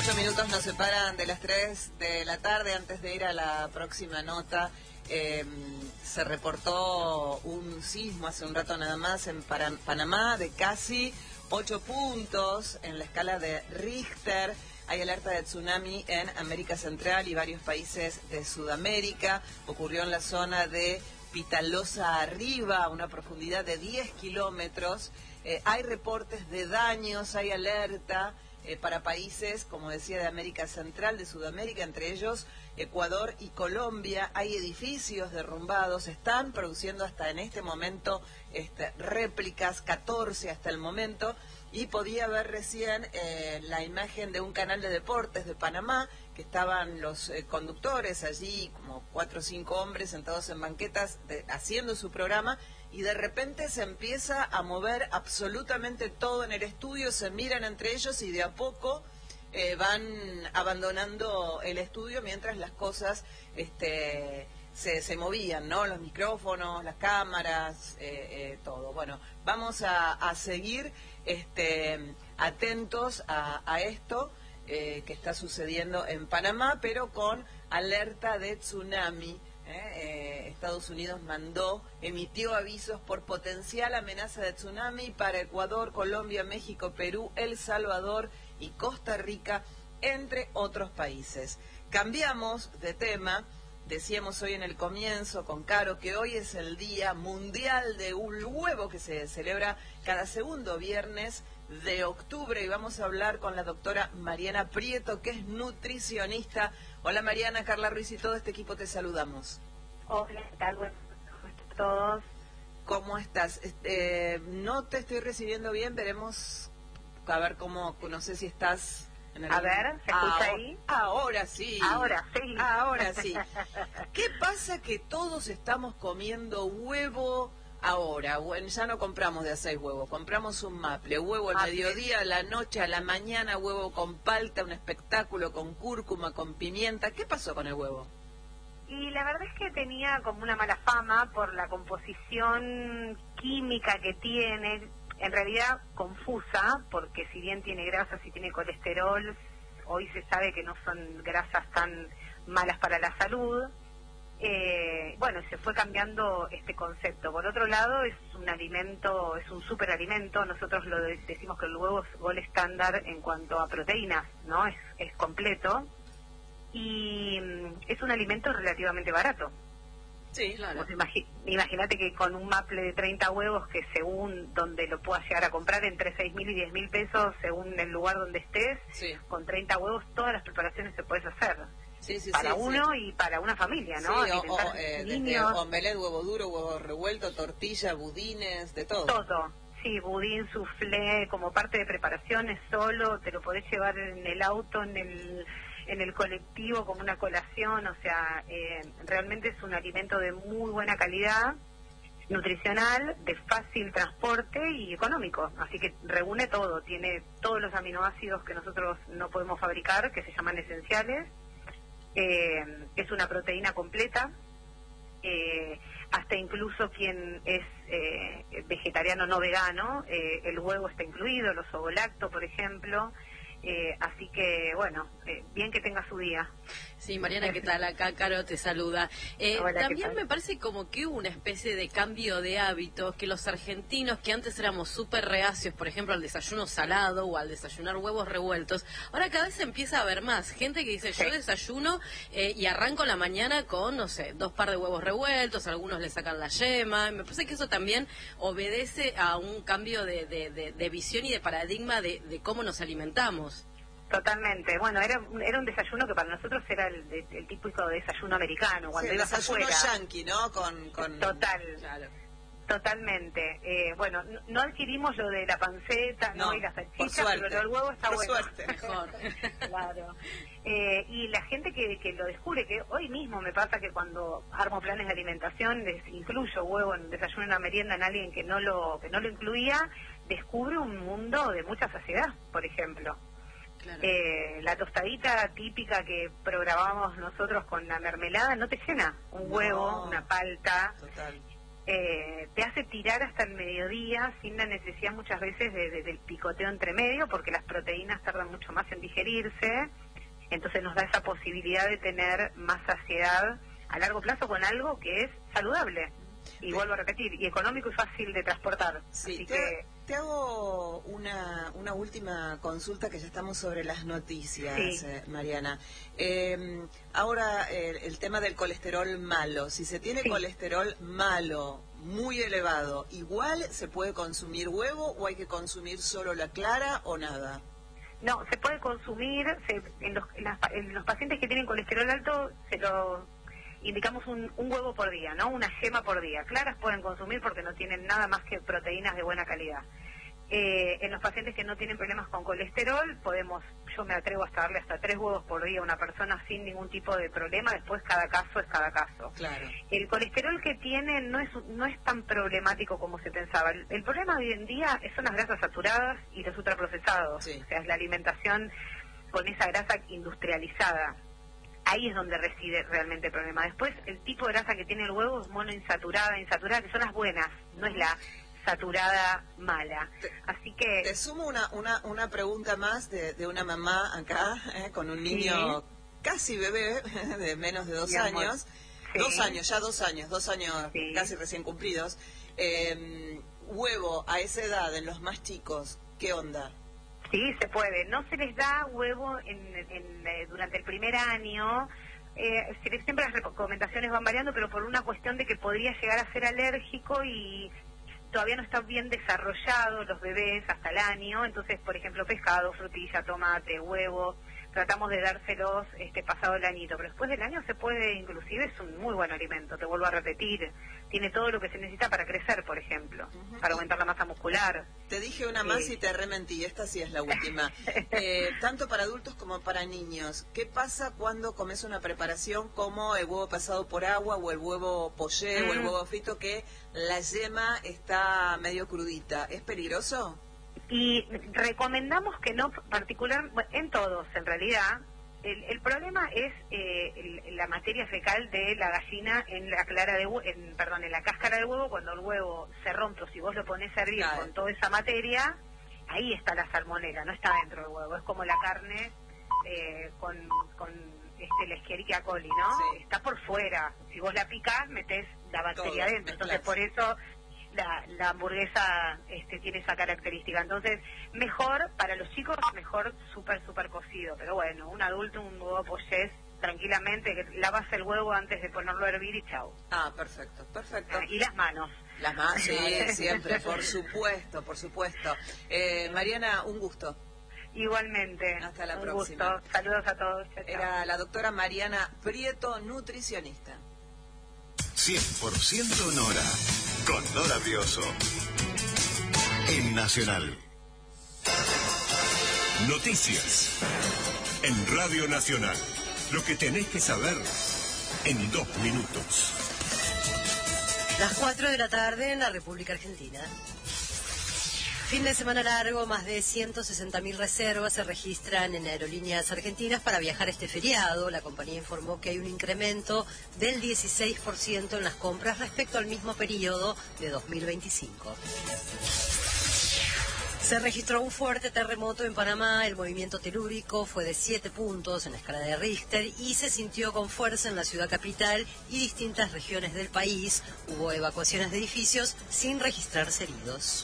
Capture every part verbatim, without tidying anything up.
Ocho minutos nos separan de las tres de la tarde. Antes de ir a la próxima nota, eh, se reportó un sismo hace un rato nada más en Para- Panamá de casi ocho puntos en la escala de Richter. Hay alerta de tsunami en América Central y varios países de Sudamérica. Ocurrió en la zona de Pitalosa Arriba, a una profundidad de diez kilómetros. Eh, hay reportes de daños, hay alerta eh, para países, como decía, de América Central, de Sudamérica, entre ellos Ecuador y Colombia. Hay edificios derrumbados, están produciendo hasta en este momento este, réplicas, catorce hasta el momento. Y podía ver recién eh, la imagen de un canal de deportes de Panamá, que estaban los eh, conductores allí, como cuatro o cinco hombres sentados en banquetas de, haciendo su programa, y de repente se empieza a mover absolutamente todo en el estudio, se miran entre ellos y de a poco eh, van abandonando el estudio mientras las cosas este, se, se movían, ¿no? Los micrófonos, las cámaras, eh, eh, todo. Bueno, vamos a, a seguir este, atentos a, a esto eh, que está sucediendo en Panamá, pero con alerta de tsunami. ¿eh? Eh, Estados Unidos mandó, emitió avisos por potencial amenaza de tsunami para Ecuador, Colombia, México, Perú, El Salvador y Costa Rica, entre otros países. Cambiamos de tema. Decíamos hoy en el comienzo con Caro que hoy es el Día Mundial de un Huevo, que se celebra cada segundo viernes de octubre, y vamos a hablar con la doctora Mariana Prieto, que es nutricionista. Hola Mariana, Carla Ruiz y todo este equipo te saludamos. Hola, ¿qué tal? Bueno, ¿cómo están todos? ¿Cómo estás? Este, no te estoy recibiendo bien, veremos, a ver cómo, no sé si estás... A ver, ¿se escucha ahora, ahí? Ahora sí. Ahora sí. Ahora sí. ¿Qué pasa que todos estamos comiendo huevo ahora? Bueno, ya no compramos de a seis huevos, compramos un maple, huevo al Maple. mediodía, a la noche, a la mañana, huevo con palta, un espectáculo con cúrcuma, con pimienta. ¿Qué pasó con el huevo? Y la verdad es que tenía como una mala fama por la composición química que tiene. En realidad confusa, porque si bien tiene grasas y tiene colesterol, hoy se sabe que no son grasas tan malas para la salud. Eh, bueno, se fue cambiando este concepto. Por otro lado, es un alimento, es un superalimento. Nosotros lo de- decimos que el huevo es gol estándar en cuanto a proteínas, ¿no? Es, es completo. Y mm, es un alimento relativamente barato. Sí, claro. Pues imagi- imagínate que con un maple de treinta huevos, que según donde lo puedas llegar a comprar, entre seis mil y diez mil pesos, según el lugar donde estés, Sí. con treinta huevos todas las preparaciones se puedes hacer. Sí, sí, para sí, uno sí. y para una familia, ¿no? Sí, o, Alimentar o, a eh, sus desde niños, omelette, huevo duro, huevo revuelto, tortilla, budines, de todo. todo. Sí, budín, soufflé, como parte de preparaciones solo, te lo podés llevar en el auto, en el en el colectivo como una colación, o sea, eh, realmente es un alimento de muy buena calidad, nutricional, de fácil transporte y económico, así que reúne todo, tiene todos los aminoácidos que nosotros no podemos fabricar, que se llaman esenciales, eh, es una proteína completa, eh, hasta incluso quien es eh, vegetariano no vegano, eh, el huevo está incluido, los ovolacto, por ejemplo. Eh, así que, bueno, eh, bien que tenga su día. Sí, Mariana, ¿qué tal? Acá Caro te saluda. Eh, Hola, ¿qué también tal? me parece como que hubo una especie de cambio de hábitos, que los argentinos, que antes éramos súper reacios, por ejemplo, al desayuno salado o al desayunar huevos revueltos, ahora cada vez se empieza a ver más gente que dice, Sí. yo desayuno eh, y arranco la mañana con, no sé, dos par de huevos revueltos, algunos le sacan la yema. Me parece que eso también obedece a un cambio de, de, de, de visión y de paradigma de, de cómo nos alimentamos. Totalmente. Bueno, era, era un desayuno que para nosotros era el, el típico desayuno americano, cuando Sí, el ibas desayuno afuera. yankee, ¿no? Con, con... Total. Claro. Totalmente. Eh, bueno, no, no adquirimos lo de la panceta, no, No, y la por salchicha, suerte. pero el huevo está Por bueno. suerte. Mejor. Claro. Eh, y la gente que, que lo descubre, que hoy mismo me pasa que cuando armo planes de alimentación, les incluyo huevo en desayuno, en una merienda, en alguien que no lo que no lo incluía, descubre un mundo de mucha saciedad, por ejemplo. Claro. Eh, la tostadita típica que programábamos nosotros con la mermelada no te llena. Un No. huevo, una palta. Total. eh, te hace tirar hasta el mediodía sin la necesidad muchas veces de, de, del picoteo entre medio, porque las proteínas tardan mucho más en digerirse, entonces nos da esa posibilidad de tener más saciedad a largo plazo con algo que es saludable. Y vuelvo a repetir, y económico y fácil de transportar. Sí, Así te, que... te hago una, una última consulta, que ya estamos sobre las noticias, sí. eh, Mariana. Eh, ahora, eh, el tema del colesterol malo. Si se tiene sí. colesterol malo, muy elevado, ¿igual se puede consumir huevo o hay que consumir solo la clara o nada? No, se puede consumir, se, en, los, en, las, en los pacientes que tienen colesterol alto, se lo... indicamos un, un huevo por día, ¿no? Una yema por día. Claras pueden consumir porque no tienen nada más que proteínas de buena calidad. Eh, en los pacientes que no tienen problemas con colesterol, podemos, yo me atrevo hasta darle hasta tres huevos por día a una persona sin ningún tipo de problema. Después cada caso es cada caso. Claro. El colesterol que tienen no es no es tan problemático como se pensaba. El, el problema hoy en día son las grasas saturadas y los ultraprocesados. Sí. O sea, es la alimentación con esa grasa industrializada. Ahí es donde reside realmente el problema. Después, el tipo de grasa que tiene el huevo es monoinsaturada, insaturada, que son las buenas, no es la saturada mala. Así que... Te sumo una, una, una pregunta más de, de una mamá acá, eh, con un niño sí. casi bebé, de menos de dos años. Sí. Dos años, ya dos años, dos años sí. casi recién cumplidos. Eh, huevo a esa edad, en los más chicos, ¿qué onda? Sí, se puede. No se les da huevo en, en, eh, durante el primer año. Eh, siempre las recomendaciones van variando, pero por una cuestión de que podría llegar a ser alérgico y todavía no están bien desarrollados los bebés hasta el año. Entonces, por ejemplo, pescado, frutilla, tomate, huevo, tratamos de dárselos este pasado el añito. Pero después del año se puede, inclusive es un muy buen alimento, te vuelvo a repetir. Tiene todo lo que se necesita para crecer, por ejemplo, uh-huh. para aumentar la masa muscular. Te dije una más sí. y te rementí, esta sí es la última. eh, tanto para adultos como para niños, ¿qué pasa cuando comes una preparación como el huevo pasado por agua o el huevo poché mm. o el huevo frito que la yema está medio crudita? ¿Es peligroso? Y recomendamos que no, particular en todos en realidad. El, el problema es eh, el, la materia fecal de la gallina en la clara de en, perdón, en la cáscara del huevo. Cuando el huevo se rompe, o si vos lo pones a hervir claro. con toda esa materia, ahí está la salmonela, no está dentro del huevo. Es como la carne eh, con, con este, la Escherichia coli, ¿no? Sí. Está por fuera. Si vos la picás, metés la bacteria todo, adentro. Entonces, por eso la, la hamburguesa este, tiene esa característica. Entonces, mejor, para los chicos, mejor súper, súper cocido. Pero bueno, un adulto, un huevo pochés, tranquilamente, que lavas el huevo antes de ponerlo a hervir y chau. Ah, perfecto, perfecto. Ah, y las manos. Las manos, sí, siempre, por supuesto, por supuesto. Eh, Mariana, un gusto. Igualmente. Hasta la un próxima. Gusto. Saludos a todos. Chao, chao. Era la doctora Mariana Prieto, nutricionista. cien por ciento Nora, con Nora Brioso, en Nacional. Noticias, en Radio Nacional. Lo que tenés que saber en dos minutos. Las cuatro de la tarde en la República Argentina. Fin de semana largo, más de ciento sesenta mil reservas se registran en aerolíneas argentinas para viajar este feriado. La compañía informó que hay un incremento del dieciséis por ciento en las compras respecto al mismo periodo de dos mil veinticinco. Se registró un fuerte terremoto en Panamá. El movimiento telúrico fue de siete puntos en la escala de Richter y se sintió con fuerza en la ciudad capital y distintas regiones del país. Hubo evacuaciones de edificios sin registrarse heridos.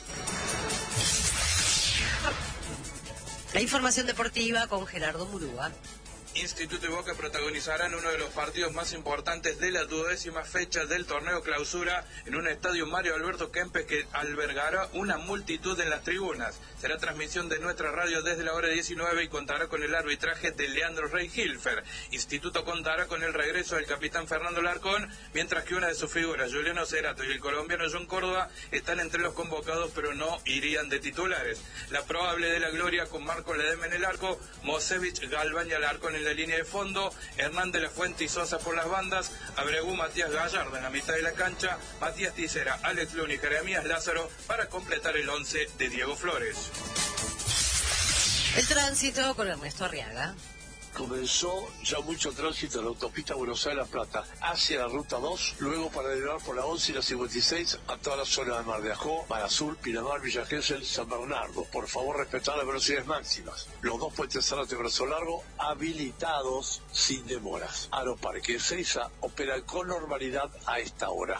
La información deportiva con Gerardo Murúa. Instituto y Boca protagonizarán uno de los partidos más importantes de la duodécima fecha del torneo clausura en un estadio Mario Alberto Kempes que albergará una multitud en las tribunas. Será transmisión de nuestra radio desde la hora diecinueve y contará con el arbitraje de Leandro Rey Hilfer. Instituto contará con el regreso del capitán Fernando Larcón, mientras que una de sus figuras, Juliano Cerato y el colombiano John Córdoba, están entre los convocados pero no irían de titulares. La probable de la gloria con Marco Ledesma en el arco, Mosevich, Galván y Alarcón en la línea de fondo, Hernán de la Fuente y Sosa por las bandas, Abregu, Matías Gallardo en la mitad de la cancha, Matías Ticera, Alex Luna y Jeremías Lázaro para completar el once de Diego Flores. El tránsito con Ernesto Arriaga. comenzó ya mucho tránsito en la autopista Buenos Aires-La Plata hacia la ruta dos, luego para derivar por la once y la cincuenta y seis a toda la zona de Mar de Ajó, Mar Azul, Pinamar, Villa Gesell, San Bernardo. Por favor, respetar las velocidades máximas. Los dos puentes Zárate y Brazo Largo habilitados sin demoras. Aeroparque Ezeiza opera con normalidad a esta hora.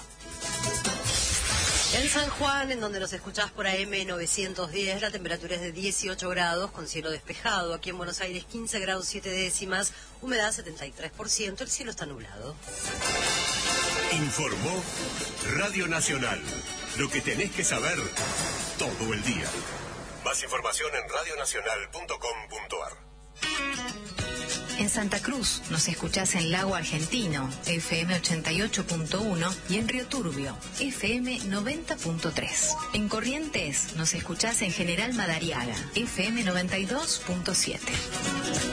En San Juan, en donde nos escuchás por A M novecientos diez, la temperatura es de dieciocho grados con cielo despejado. Aquí en Buenos Aires quince grados siete décimas, humedad setenta y tres por ciento, el cielo está nublado. Informó Radio Nacional. Lo que tenés que saber todo el día. Más información en radio nacional punto com punto a r. En Santa Cruz nos escuchás en Lago Argentino, F M ochenta y ocho punto uno, y en Río Turbio, F M noventa punto tres. En Corrientes nos escuchás en General Madariaga, F M noventa y dos punto siete.